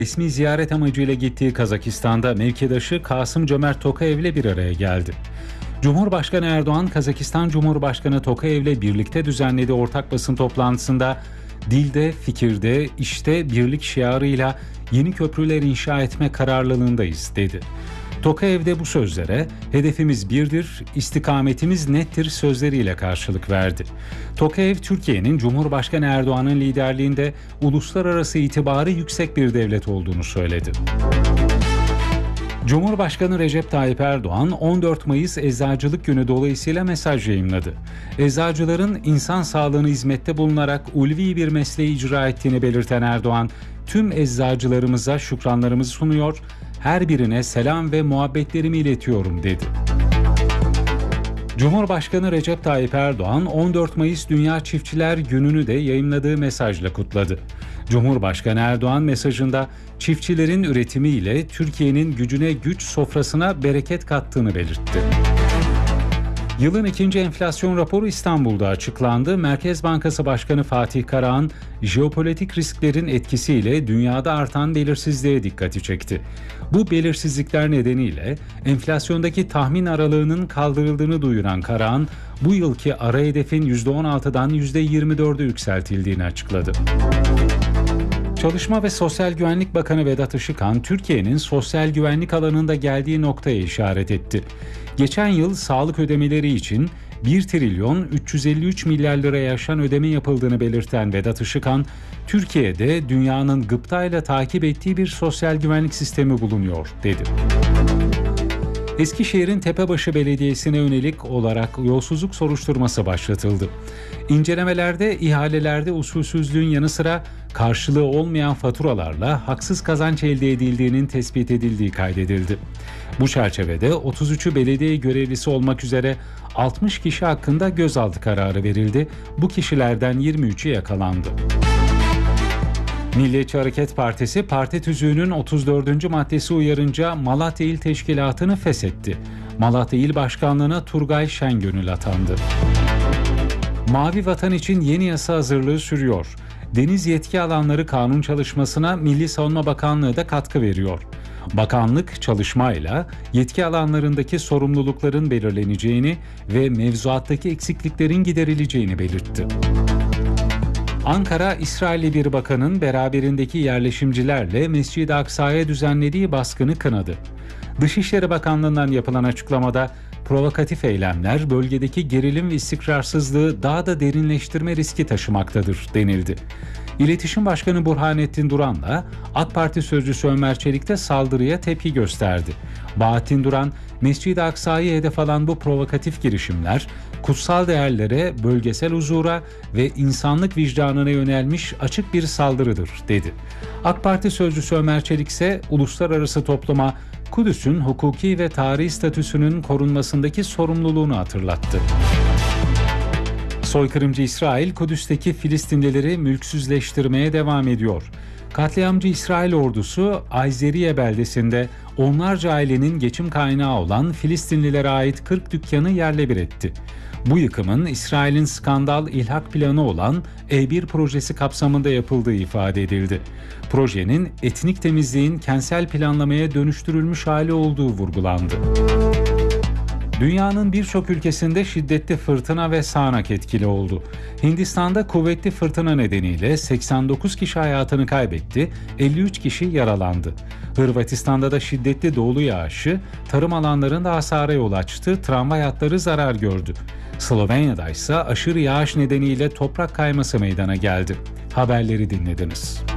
Resmi ziyaret amacıyla gittiği Kazakistan'da mevkidaşı Kasım-Cömert Tokayev'le bir araya geldi. Cumhurbaşkanı Erdoğan, Kazakistan Cumhurbaşkanı Tokayev'le birlikte düzenlediği ortak basın toplantısında dilde, fikirde, işte birlik şiarıyla yeni köprüler inşa etme kararlılığındayız dedi. Tokayev de bu sözlere hedefimiz birdir, istikametimiz nettir sözleriyle karşılık verdi. Tokayev, Türkiye'nin Cumhurbaşkanı Erdoğan'ın liderliğinde uluslararası itibarı yüksek bir devlet olduğunu söyledi. Cumhurbaşkanı Recep Tayyip Erdoğan 14 Mayıs Eczacılık Günü dolayısıyla mesaj yayımladı. Eczacıların insan sağlığına hizmette bulunarak ulvi bir mesleği icra ettiğini belirten Erdoğan, tüm eczacılarımıza şükranlarımızı sunuyor, her birine selam ve muhabbetlerimi iletiyorum dedi. Cumhurbaşkanı Recep Tayyip Erdoğan 14 Mayıs Dünya Çiftçiler Günü'nü de yayımladığı mesajla kutladı. Cumhurbaşkanı Erdoğan mesajında çiftçilerin üretimiyle Türkiye'nin gücüne güç, sofrasına bereket kattığını belirtti. Yılın ikinci enflasyon raporu İstanbul'da açıklandı. Merkez Bankası Başkanı Fatih Karahan, jeopolitik risklerin etkisiyle dünyada artan belirsizliğe dikkati çekti. Bu belirsizlikler nedeniyle enflasyondaki tahmin aralığının kaldırıldığını duyuran Karahan, bu yılki ara hedefin %16'dan %24'e yükseltildiğini açıkladı. Çalışma ve Sosyal Güvenlik Bakanı Vedat Işıkhan, Türkiye'nin sosyal güvenlik alanında geldiği noktaya işaret etti. Geçen yıl sağlık ödemeleri için 1 trilyon 353 milyar liraya aşan ödeme yapıldığını belirten Vedat Işıkhan, Türkiye'de dünyanın gıptayla takip ettiği bir sosyal güvenlik sistemi bulunuyor, dedi. Eskişehir'in Tepebaşı Belediyesi'ne yönelik olarak yolsuzluk soruşturması başlatıldı. İncelemelerde ihalelerde usulsüzlüğün yanı sıra karşılığı olmayan faturalarla haksız kazanç elde edildiğinin tespit edildiği kaydedildi. Bu çerçevede 33'ü belediye görevlisi olmak üzere 60 kişi hakkında gözaltı kararı verildi. Bu kişilerden 23'ü yakalandı. Milliyetçi Hareket Partisi, parti tüzüğünün 34. maddesi uyarınca Malatya İl Teşkilatı'nı feshetti. Malatya İl Başkanlığı'na Turgay Şengönül atandı. Mavi Vatan için yeni yasa hazırlığı sürüyor. Deniz yetki alanları kanun çalışmasına Milli Savunma Bakanlığı da katkı veriyor. Bakanlık çalışmayla yetki alanlarındaki sorumlulukların belirleneceğini ve mevzuattaki eksikliklerin giderileceğini belirtti. Ankara, İsrailli bir bakanın beraberindeki yerleşimcilerle Mescid-i Aksa'ya düzenlediği baskını kınadı. Dışişleri Bakanlığı'ndan yapılan açıklamada provokatif eylemler bölgedeki gerilim ve istikrarsızlığı daha da derinleştirme riski taşımaktadır denildi. İletişim Başkanı Burhanettin Duran'la AK Parti sözcüsü Ömer Çelik de saldırıya tepki gösterdi. Bahattin Duran, Mescid-i Aksa'yı hedef alan bu provokatif girişimler, kutsal değerlere, bölgesel huzura ve insanlık vicdanına yönelmiş açık bir saldırıdır, dedi. AK Parti sözcüsü Ömer Çelik ise uluslararası topluma Kudüs'ün hukuki ve tarihi statüsünün korunmasındaki sorumluluğunu hatırlattı. Soykırımcı İsrail, Kudüs'teki Filistinlileri mülksüzleştirmeye devam ediyor. Katliamcı İsrail ordusu Ayzeriye beldesinde onlarca ailenin geçim kaynağı olan Filistinlilere ait 40 dükkanı yerle bir etti. Bu yıkımın İsrail'in skandal ilhak planı olan E1 projesi kapsamında yapıldığı ifade edildi. Projenin etnik temizliğin kentsel planlamaya dönüştürülmüş hali olduğu vurgulandı. Dünyanın birçok ülkesinde şiddetli fırtına ve sağanak etkili oldu. Hindistan'da kuvvetli fırtına nedeniyle 89 kişi hayatını kaybetti, 53 kişi yaralandı. Hırvatistan'da da şiddetli doğulu yağışı tarım alanlarında hasara yol açtı, tramvay hatları zarar gördü. Slovenya'da ise aşırı yağış nedeniyle toprak kayması meydana geldi. Haberleri dinlediniz.